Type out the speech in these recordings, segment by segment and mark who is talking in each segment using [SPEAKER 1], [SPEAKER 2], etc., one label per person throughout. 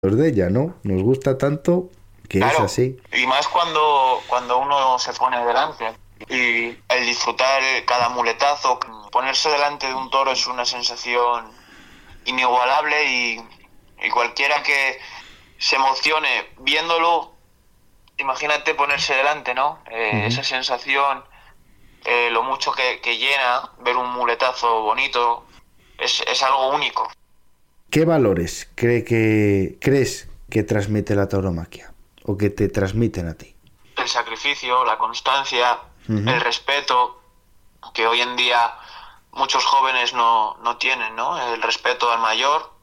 [SPEAKER 1] de ella, ¿no? Nos gusta tanto que es
[SPEAKER 2] Claro,
[SPEAKER 1] así.
[SPEAKER 2] y más cuando uno se pone delante. Y el disfrutar cada muletazo, ponerse delante de un toro es una sensación inigualable y cualquiera que se emocione viéndolo, imagínate ponerse delante, ¿no? Esa sensación, lo mucho que llena ver un muletazo bonito, es algo único.
[SPEAKER 1] ¿Qué valores crees que transmite la tauromaquia? ¿O que te transmiten a ti?
[SPEAKER 2] El sacrificio, la constancia, el respeto, que hoy en día muchos jóvenes no tienen, ¿no? El respeto al mayor.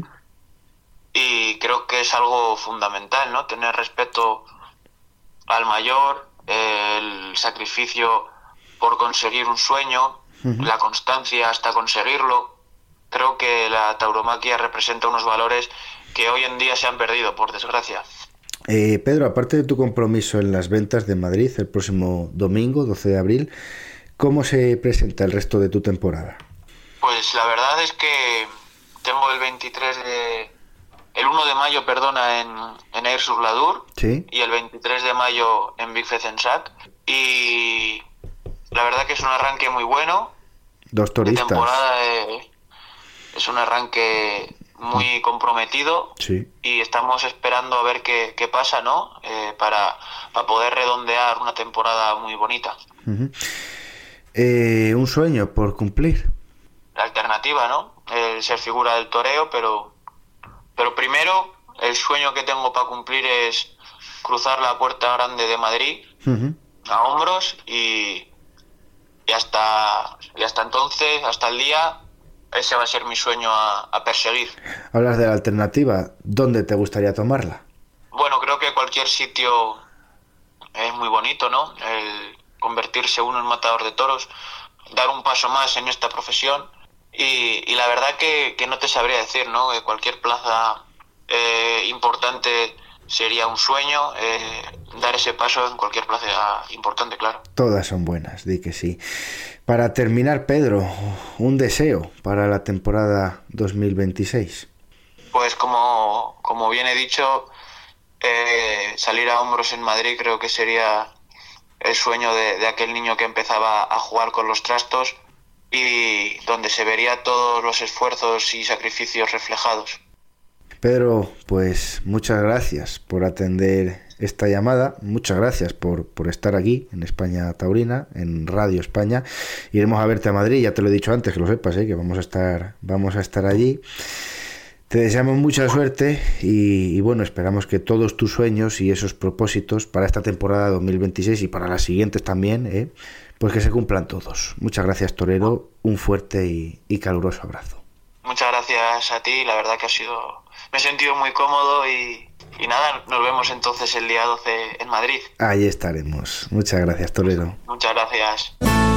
[SPEAKER 2] Y creo que es algo fundamental, ¿no? Tener respeto al mayor, el sacrificio por conseguir un sueño, la constancia hasta conseguirlo. Creo que la tauromaquia representa unos valores que hoy en día se han perdido, por desgracia.
[SPEAKER 1] Pedro, aparte de tu compromiso en las ventas de Madrid el próximo domingo, 12 de abril, ¿cómo se presenta el resto de tu temporada?
[SPEAKER 2] Pues la verdad es que tengo el 1 de mayo, en Aire-sur-l'Adour,
[SPEAKER 1] ¿Sí?
[SPEAKER 2] y el 23 de mayo en Vic-Fezensac. Y la verdad que es un arranque muy bueno.
[SPEAKER 1] Dos
[SPEAKER 2] De
[SPEAKER 1] toristas.
[SPEAKER 2] temporada es un arranque muy comprometido.
[SPEAKER 1] Sí.
[SPEAKER 2] Y estamos esperando a ver qué pasa, ¿no? Para poder redondear una temporada muy bonita.
[SPEAKER 1] Un sueño por cumplir.
[SPEAKER 2] La alternativa, ¿no? El ser figura del toreo, pero primero el sueño que tengo para cumplir es cruzar la Puerta Grande de Madrid a hombros y hasta entonces, hasta el día, ese va a ser mi sueño a perseguir.
[SPEAKER 1] Hablas de la alternativa. ¿Dónde te gustaría tomarla?
[SPEAKER 2] Bueno, creo que cualquier sitio es muy bonito, ¿no? El convertirse uno en matador de toros, dar un paso más en esta profesión y la verdad que no te sabría decir, ¿no? Que cualquier plaza importante sería un sueño, dar ese paso en cualquier plaza importante, claro.
[SPEAKER 1] Todas son buenas, di que sí. Para terminar, Pedro, un deseo para la temporada 2026.
[SPEAKER 2] Pues como bien he dicho, salir a hombros en Madrid creo que sería el sueño de aquel niño que empezaba a jugar con los trastos y donde se vería todos los esfuerzos y sacrificios reflejados.
[SPEAKER 1] Pedro, pues muchas gracias por atender esta llamada, muchas gracias por estar aquí en España Taurina, en Radio España. Iremos a verte a Madrid, ya te lo he dicho antes, que lo sepas, que vamos a estar allí. Te deseamos mucha suerte y bueno, esperamos que todos tus sueños y esos propósitos para esta temporada 2026 y para las siguientes también, pues que se cumplan todos. Muchas gracias, torero, un fuerte y caluroso abrazo.
[SPEAKER 2] Muchas gracias a ti, la verdad que me he sentido muy cómodo y nada, nos vemos entonces el día 12 en Madrid.
[SPEAKER 1] Ahí estaremos. Muchas gracias, torero.
[SPEAKER 2] Muchas gracias.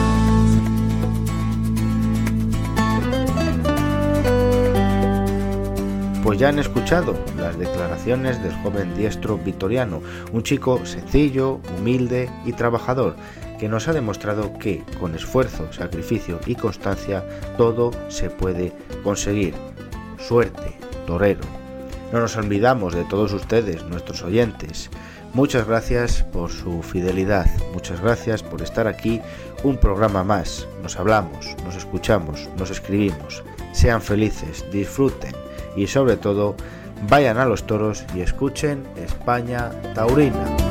[SPEAKER 1] Pues ya han escuchado las declaraciones del joven diestro vitoriano, un chico sencillo, humilde y trabajador, que nos ha demostrado que con esfuerzo, sacrificio y constancia todo se puede conseguir. Suerte, torero. No nos olvidamos de todos ustedes, nuestros oyentes. Muchas gracias por su fidelidad, muchas gracias por estar aquí, un programa más. Nos hablamos, nos escuchamos, nos escribimos. Sean felices, disfruten y sobre todo, vayan a los toros y escuchen España Taurina.